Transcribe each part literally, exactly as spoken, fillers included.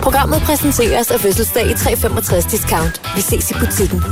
Programmet præsenteres af Fødselsdag i tre femogtres discount. Vi ses i butikken.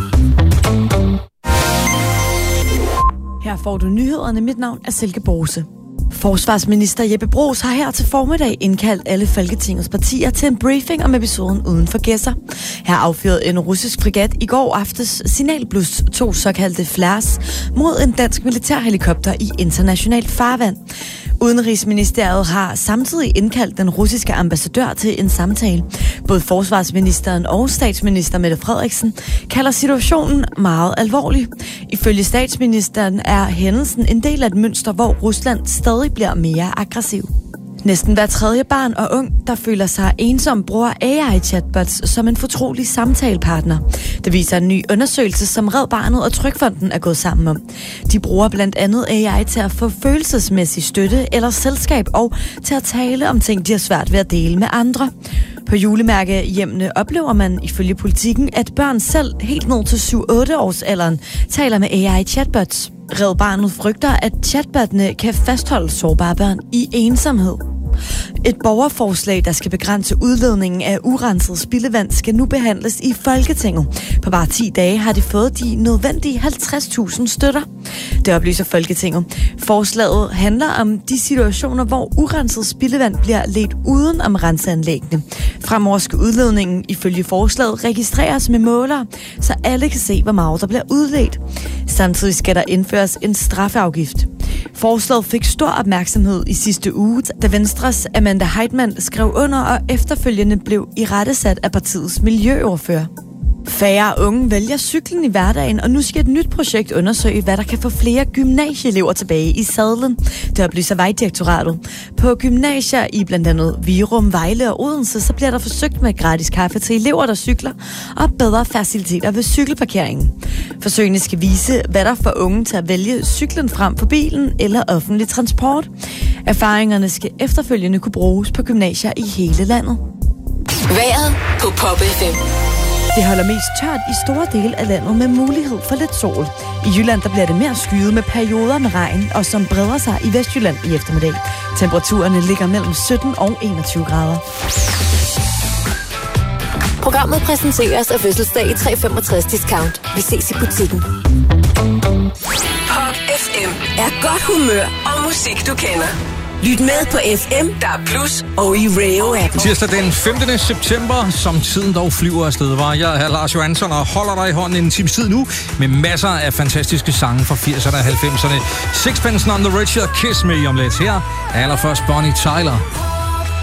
Her får du nyhederne. Mit navn er Silke Bose. Forsvarsminister Jeppe Bruus har her til formiddag indkaldt alle Folketingets partier til en briefing om episoden uden for Gedser. Her affyrede en russisk fregat i går aftes signalblus to såkaldte flares mod en dansk militærhelikopter i international farvand. Udenrigsministeriet har samtidig indkaldt den russiske ambassadør til en samtale. Både forsvarsministeren og statsminister Mette Frederiksen kalder situationen meget alvorlig. Ifølge statsministeren er hændelsen en del af et mønster, hvor Rusland stadig bliver mere aggressiv. Næsten hver tredje barn og ung, der føler sig ensom, bruger A I-chatbots som en fortrolig samtalepartner. Det viser en ny undersøgelse, som Red Barnet og Trygfonden er gået sammen om. De bruger blandt andet A I til at få følelsesmæssig støtte eller selskab og til at tale om ting, de har svært ved at dele med andre. På julemærkehjemmene oplever man ifølge Politikken, at børn selv helt ned til syv otte års alderen taler med A I-chatbots. Red Barnet frygter, at chatbotene kan fastholde sårbare børn i ensomhed. Et borgerforslag, der skal begrænse udledningen af urenset spildevand, skal nu behandles i Folketinget. På bare ti dage har det fået de nødvendige halvtreds tusind støtter. Det oplyser Folketinget. Forslaget handler om de situationer, hvor urenset spildevand bliver ledt uden om renseanlæggene. Fremover skal udledningen ifølge forslaget registreres med målere, så alle kan se, hvor meget der bliver udledt. Samtidig skal der indføres en straffeafgift. Forslaget fik stor opmærksomhed i sidste uge, da Venstres Amanda Heitmann skrev under og efterfølgende blev irettesat af partiets miljøordfører. Færre unge vælger cyklen i hverdagen, og nu skal et nyt projekt undersøge, hvad der kan få flere gymnasieelever tilbage i sadlen. Det oplyser Vejdirektoratet. På gymnasier i blandt andet Virum, Vejle og Odense, så bliver der forsøgt med gratis kaffe til elever, der cykler, og bedre faciliteter ved cykelparkeringen. Forsøgene skal vise, hvad der får unge til at vælge cyklen frem for bilen eller offentlig transport. Erfaringerne skal efterfølgende kunne bruges på gymnasier i hele landet. Vejret på Pop F M. Det holder mest tørt i store dele af landet med mulighed for lidt sol. I Jylland der bliver det mere skyet med perioder med regn, og som breder sig i Vestjylland i eftermiddag. Temperaturerne ligger mellem sytten og enogtyve grader. Programmet præsenteres af Fødselsdag i tre femogtres discount. Vi ses i butikken. Pop F M er godt humør og musik, du kender. Lyt med på F M, der er Plus og i Rayo-appen. Tirsdag den femte september, som tiden dog flyver afsted, var jeg er Lars Johansson og holder dig i hånden en times tid nu med masser af fantastiske sange fra firserne og halvfemserne. Sixpence None the Richer, Kiss Me om lidt. Her er allerførst Bonnie Tyler.